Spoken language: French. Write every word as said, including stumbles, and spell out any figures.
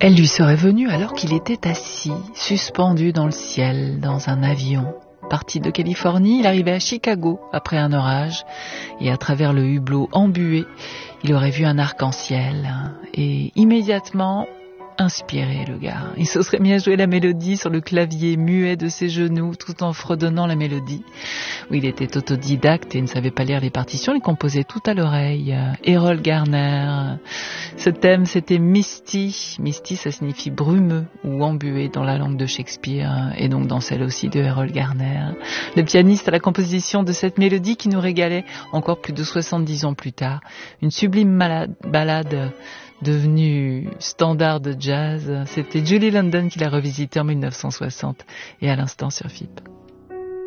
Elle lui serait venue alors qu'il était assis, suspendu dans le ciel, dans un avion. Parti de Californie, il arrivait à Chicago après un orage, et à travers le hublot embué, il aurait vu un arc-en-ciel, et immédiatement inspiré, le gars. Il se serait mis à jouer la mélodie sur le clavier muet de ses genoux, tout en fredonnant la mélodie. Oui, il était autodidacte et ne savait pas lire les partitions, il composait tout à l'oreille. Errol Garner. Ce thème, c'était Misty. Misty, ça signifie brumeux ou embué dans la langue de Shakespeare, et donc dans celle aussi de Errol Garner. Le pianiste à la composition de cette mélodie qui nous régalait encore plus de soixante-dix ans plus tard. Une sublime malade, ballade devenue standard de jazz. C'était Julie London qui l'a revisité en mille neuf cent soixante et à l'instant sur F I P.